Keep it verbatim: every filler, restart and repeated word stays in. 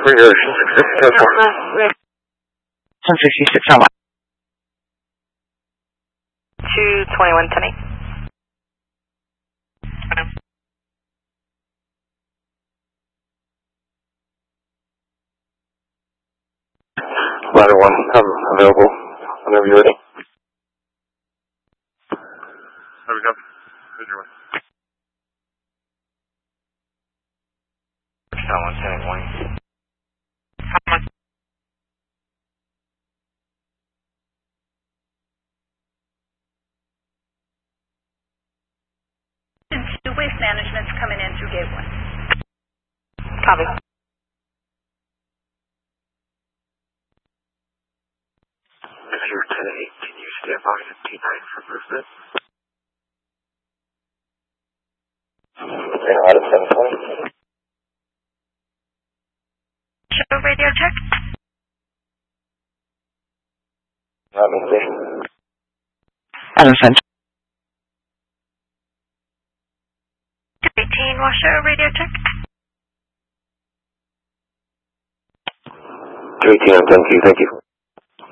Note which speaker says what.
Speaker 1: Courier one sixty-six on what?
Speaker 2: two twenty-one ten eight.
Speaker 1: Ladder one, I'm available whenever you're ready. There we go. Here's your way. one ten one.
Speaker 2: How much?
Speaker 3: Two waste management's coming in through gate one.
Speaker 2: Copy.
Speaker 1: If you're ten eight, can you stand by fifteen nine for movement? Okay, out of seven twenty.
Speaker 3: Show radio check.
Speaker 1: Not me, station.
Speaker 2: Adam Center.
Speaker 3: eighteen, Washoe radio check.
Speaker 1: two eighteen, I'm done to you, thank you.